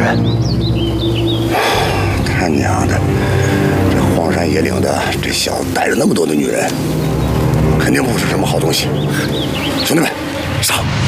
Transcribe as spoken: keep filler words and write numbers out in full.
人。 他娘的，这荒山野岭的，这小子带着那么多的女人，肯定不是什么好东西。兄弟们，上！